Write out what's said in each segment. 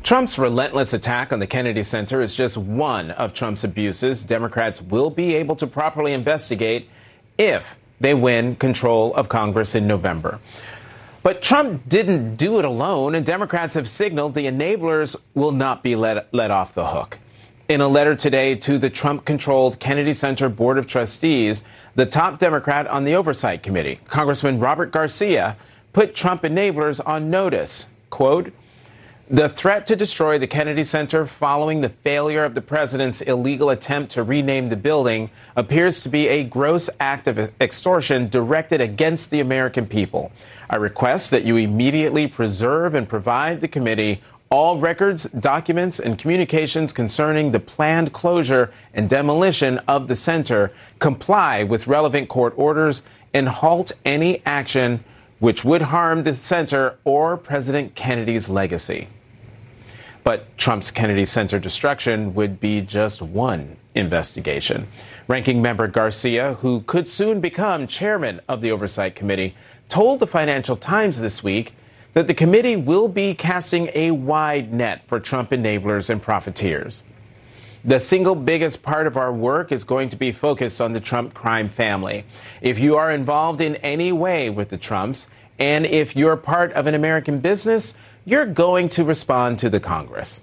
Trump's relentless attack on the Kennedy Center is just one of Trump's abuses Democrats will be able to properly investigate if they win control of Congress in November. But Trump didn't do it alone, and Democrats have signaled the enablers will not be let off the hook. In a letter today to the Trump-controlled Kennedy Center Board of Trustees, the top Democrat on the Oversight Committee, Congressman Robert Garcia, put Trump enablers on notice. Quote, "The threat to destroy the Kennedy Center following the failure of the president's illegal attempt to rename the building appears to be a gross act of extortion directed against the American people. I request that you immediately preserve and provide the committee all records, documents, and communications concerning the planned closure and demolition of the center, comply with relevant court orders, and halt any action which would harm the center or President Kennedy's legacy." But Trump's Kennedy Center destruction would be just one investigation. Ranking Member Garcia, who could soon become chairman of the Oversight Committee, told the Financial Times this week that the committee will be casting a wide net for Trump enablers and profiteers. "The single biggest part of our work is going to be focused on the Trump crime family. If you are involved in any way with the Trumps, and if you're part of an American business, you're going to respond to the Congress."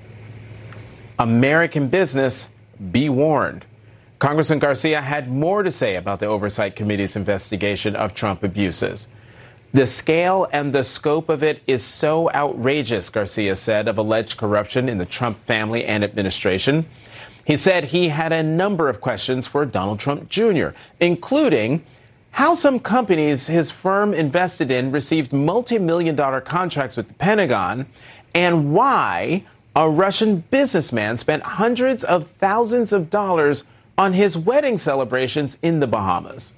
American business, be warned. Congressman Garcia had more to say about the Oversight Committee's investigation of Trump abuses. "The scale and the scope of it is so outrageous," Garcia said of alleged corruption in the Trump family and administration. He said he had a number of questions for Donald Trump Jr., including how some companies his firm invested in received multi-million-dollar contracts with the Pentagon, and why a Russian businessman spent hundreds of thousands of dollars on his wedding celebrations in the Bahamas.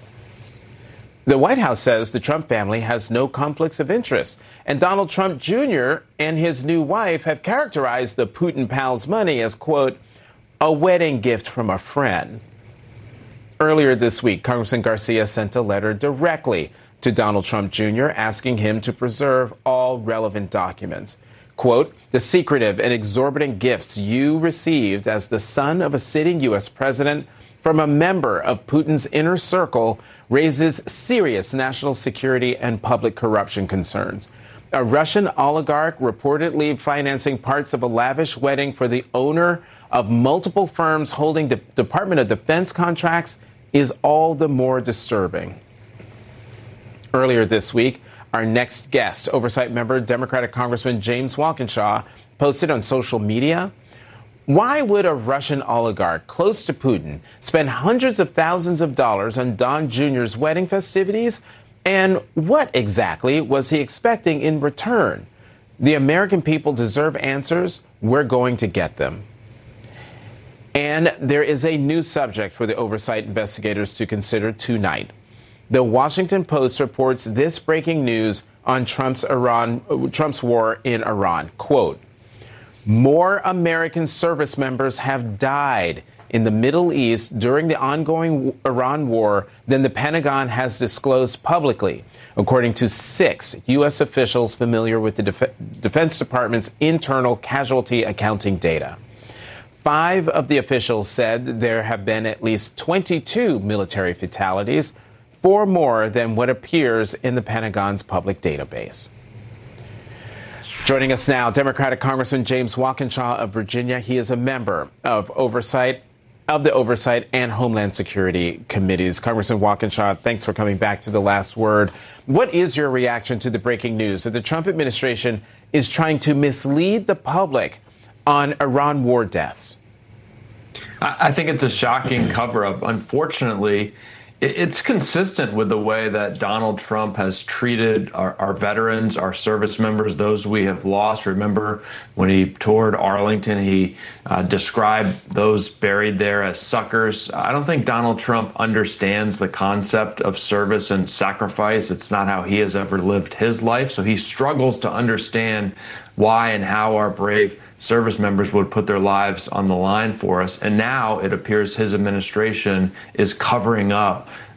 The White House says the Trump family has no conflicts of interest, and Donald Trump Jr. and his new wife have characterized the Putin pal's money as, quote, "a wedding gift from a friend." Earlier this week, Congressman Garcia sent a letter directly to Donald Trump Jr. asking him to preserve all relevant documents. Quote, "The secretive and exorbitant gifts you received as the son of a sitting U.S. president from a member of Putin's inner circle raises serious national security and public corruption concerns. A Russian oligarch reportedly financing parts of a lavish wedding for the owner of multiple firms holding the Department of Defense contracts is all the more disturbing." Earlier this week, our next guest, Oversight member Democratic Congressman James Walkinshaw, posted on social media, "Why would a Russian oligarch close to Putin spend hundreds of thousands of dollars on Don Jr.'s wedding festivities? And what exactly was he expecting in return? The American people deserve answers. We're going to get them." And there is a new subject for the Oversight investigators to consider tonight. The Washington Post reports this breaking news on Trump's war in Iran. Quote, "More American service members have died in the Middle East during the ongoing Iran war than the Pentagon has disclosed publicly, according to 6 U.S. officials familiar with the Defense Department's internal casualty accounting data. 5 of the officials said there have been at least 22 military fatalities, 4 more than what appears in the Pentagon's public database. Joining us now, Democratic Congressman James Walkinshaw of Virginia. He is a member of the Oversight and Homeland Security Committees. Congressman Walkinshaw, thanks for coming back to The Last Word. What is your reaction to the breaking news that the Trump administration is trying to mislead the public on Iran war deaths? I think it's a shocking cover-up. Unfortunately, it's consistent with the way that Donald Trump has treated our veterans, our service members, those we have lost. Remember when he toured Arlington, he described those buried there as suckers. I don't think Donald Trump understands the concept of service and sacrifice. It's not how he has ever lived his life. So he struggles to understand why and how our brave service members would put their lives on the line for us. And now it appears his administration is covering up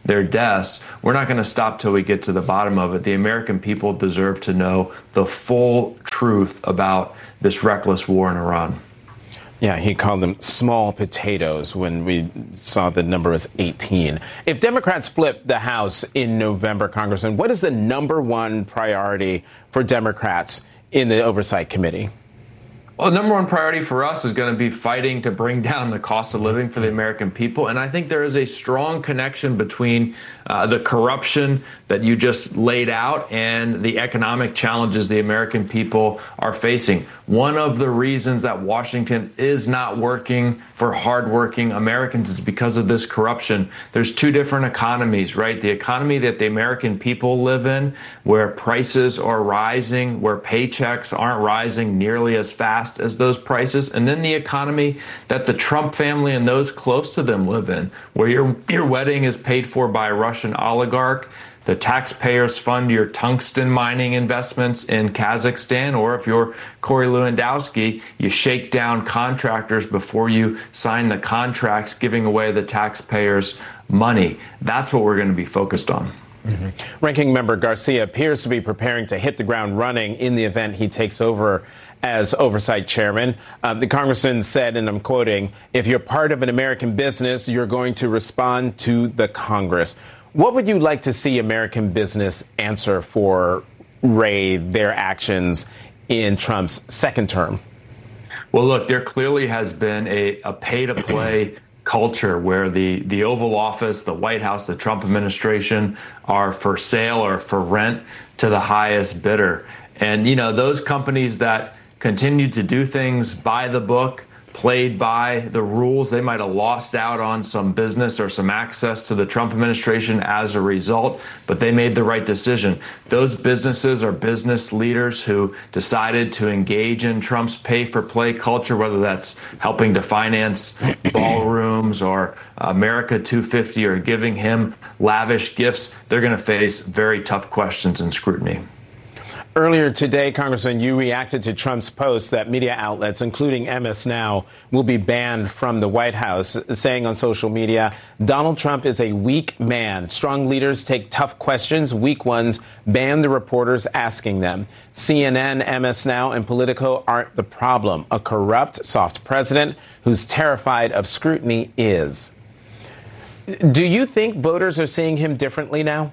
their deaths. We're not going to stop till we get to the bottom of it. The American people deserve to know the full truth about this reckless war in Iran. Yeah, he called them small potatoes when we saw the number was 18. If Democrats flip the House in November, Congressman, what is the number one priority for Democrats in the Oversight Committee? Well, the number one priority for us is going to be fighting to bring down the cost of living for the American people. And I think there is a strong connection between the corruption that you just laid out and the economic challenges the American people are facing. One of the reasons that Washington is not working for hardworking Americans is because of this corruption. There's two different economies, right? The economy that the American people live in, where prices are rising, where paychecks aren't rising nearly as fast as those prices, and then the economy that the Trump family and those close to them live in, where your wedding is paid for by a Russian oligarch, the taxpayers fund your tungsten mining investments in Kazakhstan, or if you're Corey Lewandowski, you shake down contractors before you sign the contracts, giving away the taxpayers' money. That's what we're going to be focused on. Mm-hmm. Ranking Member Garcia appears to be preparing to hit the ground running in the event he takes over as oversight chairman. The congressman said, and I'm quoting, "If you're part of an American business, you're going to respond to the Congress." What would you like to see American business answer for Wray, their actions in Trump's second term? Well, look, there clearly has been a pay-to-play culture where the Oval Office, the White House, the Trump administration are for sale or for rent to the highest bidder. And, you know, those companies that continue to do things by the book, played by the rules, they might have lost out on some business or some access to the Trump administration as a result, but they made the right decision. Those businesses are business leaders who decided to engage in Trump's pay-for-play culture, whether that's helping to finance ballrooms or America 250 or giving him lavish gifts. They're going to face very tough questions and scrutiny. Earlier today, Congressman, you reacted to Trump's post that media outlets, including MS Now, will be banned from the White House, saying on social media, "Donald Trump is a weak man. Strong leaders take tough questions. Weak ones ban the reporters asking them. CNN, MS Now, and Politico aren't the problem. A corrupt, soft president who's terrified of scrutiny is." Do you think voters are seeing him differently now?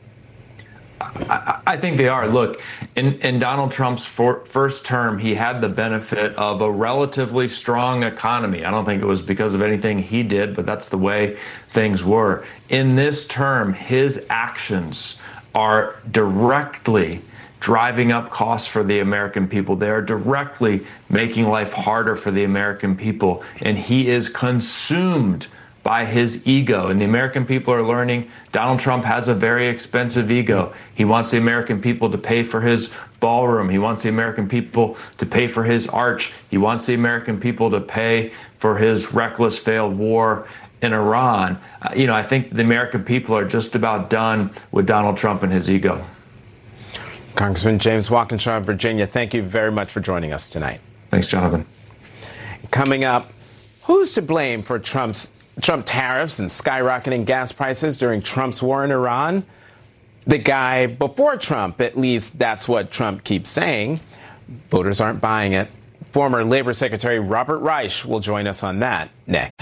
I think they are. Look, in Donald Trump's first term, he had the benefit of a relatively strong economy. I don't think it was because of anything he did, but that's the way things were. In this term, his actions are directly driving up costs for the American people. They are directly making life harder for the American people. And he is consumed by his ego. And the American people are learning Donald Trump has a very expensive ego. He wants the American people to pay for his ballroom. He wants the American people to pay for his arch. He wants the American people to pay for his reckless failed war in Iran. I think the American people are just about done with Donald Trump and his ego. Congressman James Walkinshaw of Virginia, thank you very much for joining us tonight. Thanks, Jonathan. Coming up, who's to blame for Trump tariffs and skyrocketing gas prices during Trump's war in Iran? The guy before Trump, at least that's what Trump keeps saying. Voters aren't buying it. Former Labor Secretary Robert Reich will join us on that next.